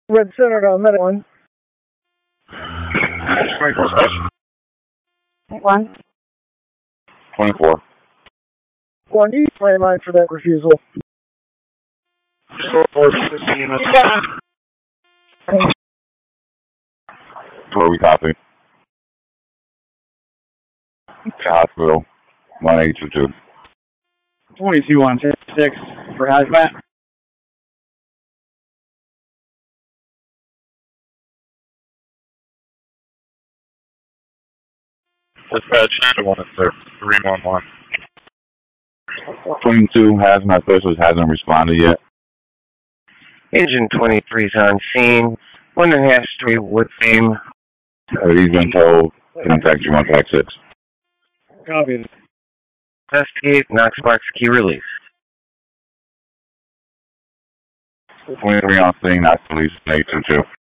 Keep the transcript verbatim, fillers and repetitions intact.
Red Center on medic one. One. twenty-four. One, you play line for that refusal. Where we copy? Hospital. one eight two two. twenty-two on six for hazmat. Dispatch one at six, three one one. twenty-two hazmat specialist hasn't responded yet. Agent twenty-three is on scene. One and a half street, Wood Fame. Uh, he's been told contact you one five six. Copy. Investigate, Knox Box key release. twenty-three on scene, not police, eight two two.